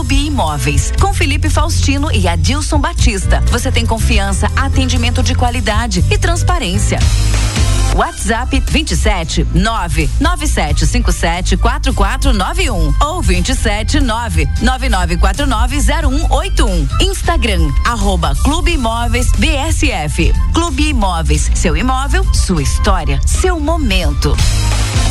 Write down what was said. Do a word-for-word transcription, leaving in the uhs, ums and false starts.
Clube Imóveis, com Felipe Faustino e Adilson Batista. Você tem confiança, atendimento de qualidade e transparência. WhatsApp vinte e sete nove nove sete cinco sete quatro quatro nove um ou vinte e sete nove nove nove quatro nove zero um oito um. Instagram, arroba Clube Imóveis B S F. Clube Imóveis, seu imóvel, sua história, seu momento.